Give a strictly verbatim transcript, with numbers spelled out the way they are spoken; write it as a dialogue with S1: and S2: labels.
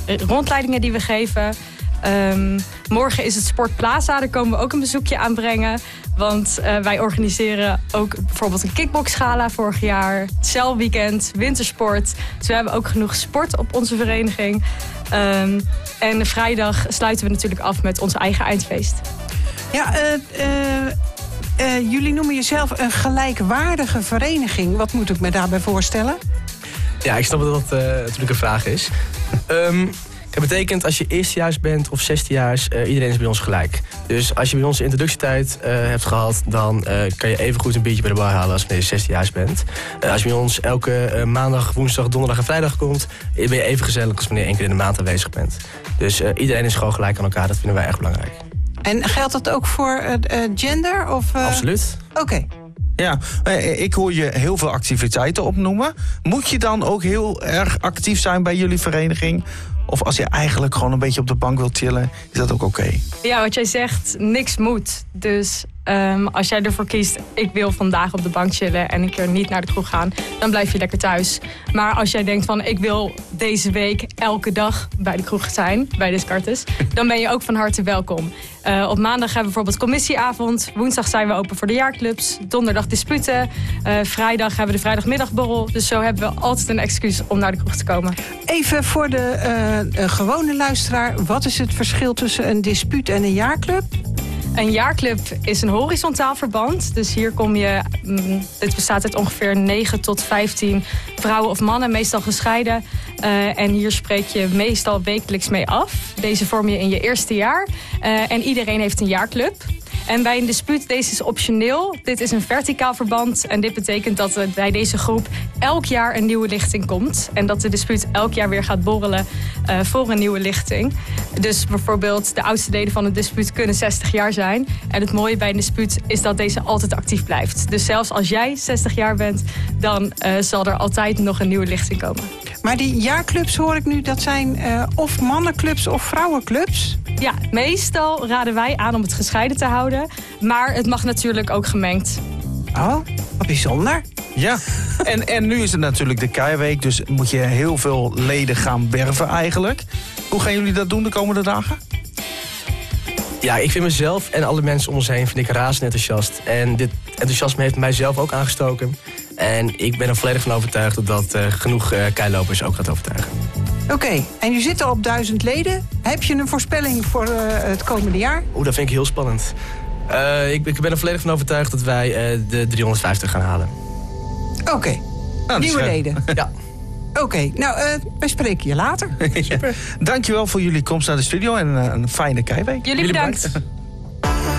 S1: rondleidingen die we geven. Um, morgen is het Sportplaza, daar komen we ook een bezoekje aanbrengen. Want uh, wij organiseren ook bijvoorbeeld een kickboxgala vorig jaar. Celweekend, wintersport. Dus we hebben ook genoeg sport op onze vereniging. Um, en vrijdag sluiten we natuurlijk af met ons eigen eindfeest.
S2: Ja, uh, uh, uh, jullie noemen jezelf een gelijkwaardige vereniging. Wat moet ik me daarbij voorstellen?
S3: Ja, ik snap dat dat uh, natuurlijk een vraag is. um, Het betekent als je eerstejaars bent of zestijaars, uh, iedereen is bij ons gelijk. Dus als je bij ons de introductietijd uh, hebt gehad, dan uh, kan je even goed een biertje bij de bar halen als wanneer je zestijaars bent. Uh, als je bij ons elke uh, maandag, woensdag, donderdag en vrijdag komt, ben je even gezellig als wanneer je één keer in de maand aanwezig bent. Dus uh, iedereen is gewoon gelijk aan elkaar, dat vinden wij echt belangrijk.
S2: En geldt dat ook voor uh, uh, gender? Of, uh...
S3: Absoluut.
S2: Oké. Okay.
S4: Ja, ik hoor je heel veel activiteiten opnoemen. Moet je dan ook heel erg actief zijn bij jullie vereniging? Of als je eigenlijk gewoon een beetje op de bank wilt chillen, is dat ook oké? Okay?
S1: Ja, wat jij zegt, niks moet. Dus um, als jij ervoor kiest, ik wil vandaag op de bank chillen en een keer niet naar de kroeg gaan, dan blijf je lekker thuis. Maar als jij denkt van, ik wil deze week elke dag bij de kroeg zijn, bij Descartes, dan ben je ook van harte welkom. Uh, op maandag hebben we bijvoorbeeld commissieavond. Woensdag zijn we open voor de jaarclubs. Donderdag disputen. Uh, vrijdag hebben we de vrijdagmiddagborrel. Dus zo hebben we altijd een excuus om naar de kroeg te komen.
S2: Even voor de uh, uh, gewone luisteraar. Wat is het verschil tussen een dispuut en een jaarclub?
S1: Een jaarclub is een horizontaal verband. Dus hier kom je, dit bestaat uit ongeveer negen tot vijftien vrouwen of mannen, meestal gescheiden. Uh, en hier spreek je meestal wekelijks mee af. Deze vorm je in je eerste jaar. Uh, en iedereen heeft een jaarclub. En bij een dispuut, deze is optioneel. Dit is een verticaal verband. En dit betekent dat er bij deze groep elk jaar een nieuwe lichting komt. En dat de dispuut elk jaar weer gaat borrelen uh, voor een nieuwe lichting. Dus bijvoorbeeld de oudste leden van het dispuut kunnen zestig jaar zijn. En het mooie bij een dispuut is dat deze altijd actief blijft. Dus zelfs als jij zestig jaar bent, dan uh, zal er altijd nog een nieuwe lichting komen.
S2: Maar die jaarclubs hoor ik nu, dat zijn uh, of mannenclubs of vrouwenclubs?
S1: Ja, meestal raden wij aan om het gescheiden te houden. Maar het mag natuurlijk ook gemengd.
S2: Oh, wat bijzonder.
S4: Ja, en, en nu is het natuurlijk de Keiweek, dus moet je heel veel leden gaan werven eigenlijk. Hoe gaan jullie dat doen de komende dagen?
S3: Ja, ik vind mezelf en alle mensen om ons heen vind ik razend enthousiast. En dit enthousiasme heeft mij zelf ook aangestoken. En ik ben er volledig van overtuigd dat dat uh, genoeg uh, keilopers ook gaat overtuigen.
S2: Oké, okay, en je zit al op duizend leden. Heb je een voorspelling voor uh, het komende jaar?
S3: Oeh, dat vind ik heel spannend. Uh, ik, ik ben er volledig van overtuigd dat wij uh, de driehonderdvijftig gaan halen.
S2: Oké, okay. nou, nieuwe uh, leden.
S3: Ja.
S2: Oké, okay, nou, uh, wij spreken je later.
S4: Ja. Dankjewel voor jullie komst naar de studio en uh, een fijne Keiweek.
S1: Jullie bedankt.